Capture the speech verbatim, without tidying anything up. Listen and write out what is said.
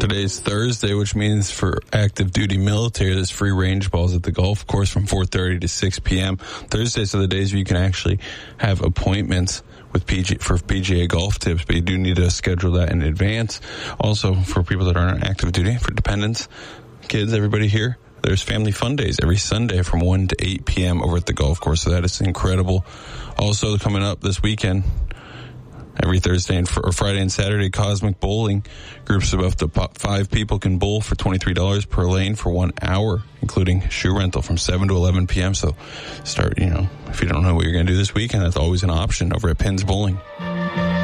Today's Thursday, which means for active duty military, there's free range balls at the golf course from four thirty to six p.m. Thursdays are the days where you can actually have appointments with P G for P G A golf tips, but you do need to schedule that in advance. Also, for people that aren't on active duty, for dependents, kids, everybody here, there's family fun days every Sunday from one to eight p.m. over at the golf course, so that is incredible. Also, coming up this weekend, every Thursday and fr- or Friday and Saturday, Cosmic Bowling. Groups of up to five people can bowl for twenty-three dollars per lane for one hour, including shoe rental from seven to eleven p.m. So start, you know, if you don't know what you're going to do this weekend, that's always an option over at Pins Bowling.